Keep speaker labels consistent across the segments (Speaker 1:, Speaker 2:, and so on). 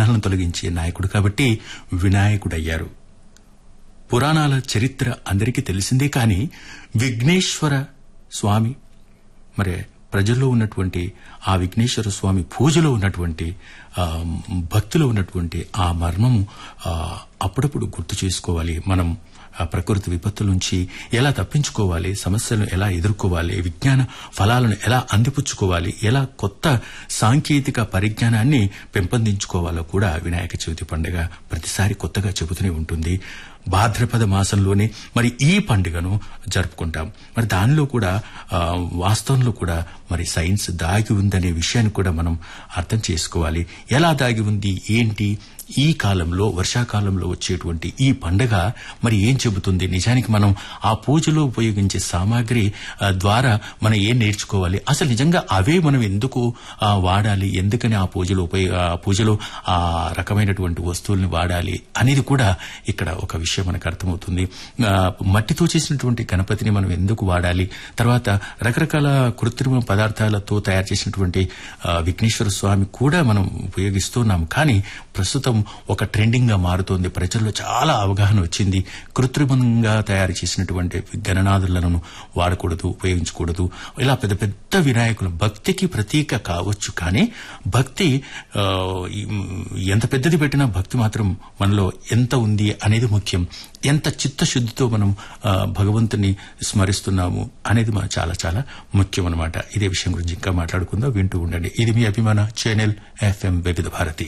Speaker 1: విఘ్నాలను తొలగించే నాయకుడు కాబట్టి వినాయకుడయ్యారు. పురాణాల చరిత్ర అందరికీ తెలిసిందే. కానీ విఘ్నేశ్వర స్వామి మరి ప్రజల్లో ఉన్నటువంటి ఆ విఘ్నేశ్వర స్వామి పూజలో ఉన్నటువంటి భక్తిలో ఉన్నటువంటి ఆ మర్మము అప్పుడప్పుడు గుర్తు చేసుకోవాలి. మనం ప్రకృతి విపత్తుల నుంచి ఎలా తప్పించుకోవాలి, సమస్యలను ఎలా ఎదుర్కోవాలి, విజ్ఞాన ఫలాలను ఎలా అందిపుచ్చుకోవాలి, ఎలా కొత్త సాంకేతిక పరిజ్ఞానాన్ని పెంపొందించుకోవాలో కూడా వినాయక చవితి పండుగ ప్రతిసారి కొత్తగా చెబుతూనే ఉంటుంది. భాద్రపద మాసంలోనే మరి ఈ పండుగను జరుపుకుంటాం. మరి దానిలో కూడా వాస్తవంలో కూడా మరి సైన్స్ దాగి ఉందనే విషయాన్ని కూడా మనం అర్థం చేసుకోవాలి. ఎలా దాగి ఉంది, ఏంటి, ఈ కాలంలో వర్షాకాలంలో వచ్చేటువంటి ఈ పండుగ మరి ఏం చెబుతుంది, నిజానికి మనం ఆ పూజలో ఉపయోగించే సామాగ్రి ద్వారా మనం ఏం నేర్చుకోవాలి, అసలు నిజంగా అవే మనం ఎందుకు వాడాలి, ఎందుకని ఆ పూజలో ఆ రకమైనటువంటి వస్తువుల్ని వాడాలి అనేది కూడా ఇక్కడ ఒక విషయం మనకు అర్థమవుతుంది. మట్టితో చేసినటువంటి గణపతిని మనం ఎందుకు వాడాలి, తర్వాత రకరకాల కృత్రిమ పదార్థాలతో తయారు చేసినటువంటి విఘ్నేశ్వర స్వామి కూడా మనం ఉపయోగిస్తున్నాం. కానీ ప్రస్తుతం ఒక ట్రెండింగ్ గా మారుతోంది. ప్రజల్లో చాలా అవగాహన వచ్చింది. కృత్రిమంగా తయారు చేసినటువంటి గణనాథులను వాడకూడదు, ఉపయోగించకూడదు. ఇలా పెద్ద పెద్ద వినాయకులు భక్తికి ప్రతీక కావచ్చు, కానీ భక్తి ఎంత పెద్దది పెట్టినా భక్తి మాత్రం మనలో ఎంత ఉంది అనేది ముఖ్యం. ఎంత చిత్తశుద్ధితో మనం భగవంతుని స్మరిస్తున్నాము అనేది మనం చాలా చాలా ముఖ్యం అన్నమాట. ఇదే విషయం గురించి ఇంకా మాట్లాడుకుందాం. వింటూ ఉండండి. ఇది మీ అభిమాన ఛానల్ FM వివిధ భారతి.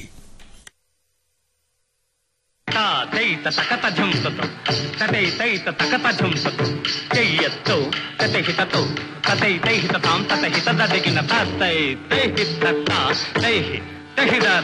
Speaker 2: తైత తకత ఝంసతో తైత తకత ఝంసతో చెయ్యతో తతహితతో తతైతైహిత తాం తతహిత దదిగిన తై తైహిత తైహి తహిద